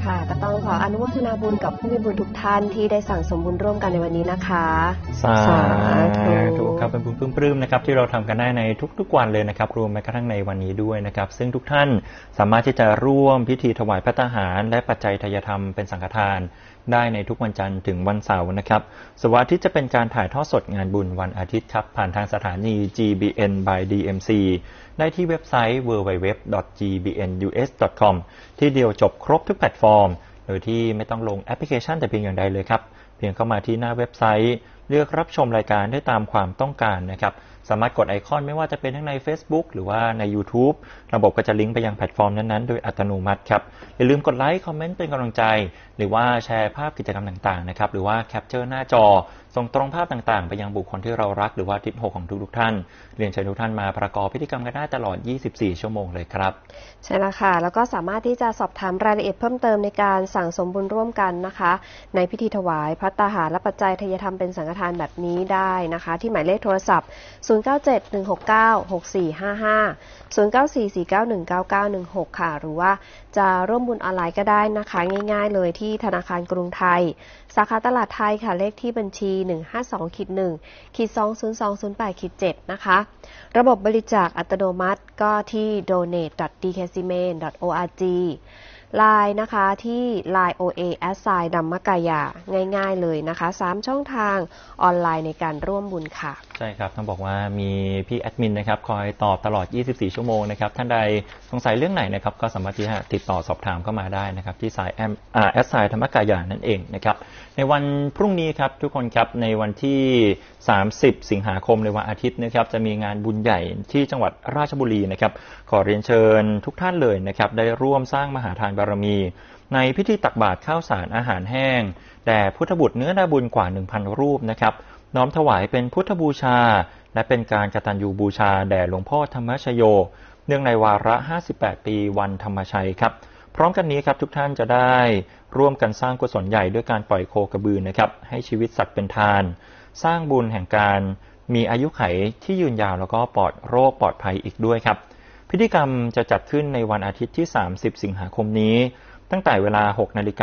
ค่ะก็ต้องขออนุโมทนาบุญกับผู้มีบุญทุกท่านที่ได้สั่งสมบุญร่วมกันในวันนี้นะคะสาธุครับเป็นบุญปลื้มนะครับที่เราทำกันได้ในทุกๆวันเลยนะครับรวมแม้กระทั่งในวันนี้ด้วยนะครับซึ่งทุกท่านสามารถที่จะร่วมพิธีถวายภัตตาหารและปัจจัยทายธรรมเป็นสังฆทานได้ในทุกวันจันทร์ถึงวันเสาร์นะครับส่วนวันอาทิตย์จะเป็นการถ่ายทอดสดงานบุญวันอาทิตย์ครับผ่านทางสถานี GBN by DMC ได้ที่เว็บไซต์ www.gbnus.com ที่เดียวจบครบทุกแพลตฟอร์มโดยที่ไม่ต้องลงแอปพลิเคชันแต่เพียงอย่างใดเลยครับเพียงเข้ามาที่หน้าเว็บไซต์เลือกรับชมรายการได้ตามความต้องการนะครับสามารถกดไอคอนไม่ว่าจะเป็นทั้งใน Facebook หรือว่าใน YouTube ระบบก็จะลิงก์ไปยังแพลตฟอร์มนั้นๆโดยอัตโนมัติครับอย่าลืมกดไลค์คอมเมนต์เป็นกำลังใจหรือว่าแชร์ภาพกิจกรรมต่างๆนะครับหรือว่าแคปเจอร์หน้าจอส่งตรงภาพต่างๆไปยังบุคคลที่เรารักหรือว่าทิศหกของทุกๆท่านเรียนเชิญทุกท่านมาประกอบพิธีกรรมกันได้ตลอด24ชั่วโมงเลยครับใช่แล้วค่ะแล้วก็สามารถที่จะสอบถามรายละเอียดเพิ่มเติมในการสั่งสมบุญร่วมกันนะคะในพิธีถวายภัตตาหารและปัจจัยทายธรรมเป็นสังฆทานแบบนี้ได้นะคะที่หมายเลขโทรศัพท์0971696455 0944919916ค่ะหรือว่าจะร่วมบุญออนไลน์ก็ได้นะคะง่ายๆเลยที่ธนาคารกรุงไทยสาขาตลาดไทยค่ะเลขที่บัญชี 152-1-2008-7 นะคะระบบบริจาคอัตโนมัติก็ที่ donate.dkcmen.org ไลน์นะคะที่ line OA @ ดัมมะกายาง่ายๆเลยนะคะ3ช่องทางออนไลน์ในการร่วมบุญค่ะใช่ครับต้องบอกว่ามีพี่แอดมินนะครับคอยตอบตลอด24ชั่วโมงนะครับท่านใดสงสัยเรื่องไหนนะครับก็สามารถที่จะติดต่อสอบถามเข้ามาได้นะครับที่สาย@ ธรรมกายานั่นเองนะครับในวันพรุ่งนี้ครับทุกคนครับในวันที่30สิงหาคมในวันอาทิตย์นะครับจะมีงานบุญใหญ่ที่จังหวัดราชบุรีนะครับขอเรียนเชิญทุกท่านเลยนะครับได้ร่วมสร้างมหาทานบารมีในพิธีตักบาตรข้าวสารอาหารแห้งแด่พุทธบุตรเนื้อนาบุญกว่า 1,000 รูปนะครับน้อมถวายเป็นพุทธบูชาและเป็นการกตัญญูบูชาแด่หลวงพ่อธรรมชโยเนื่องในวาระ58ปีวันธรรมชัยครับพร้อมกันนี้ครับทุกท่านจะได้ร่วมกันสร้างกุศลใหญ่ด้วยการปล่อยโคกระบือนะครับให้ชีวิตสัตว์เป็นทานสร้างบุญแห่งการมีอายุขัยที่ยืนยาวแล้วก็ปลอดโรคปลอดภัยอีกด้วยครับพิธีกรรมจะจัดขึ้นในวันอาทิตย์ที่30สิงหาคมนี้ตั้งแต่เวลา 6:00 น